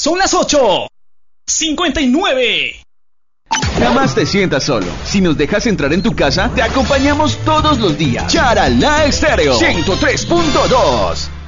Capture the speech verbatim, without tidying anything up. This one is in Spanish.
Son las ocho cincuenta y nueve. Jamás te sientas solo. Si nos dejas entrar en tu casa, te acompañamos todos los días. Charalá Estéreo ciento tres punto dos.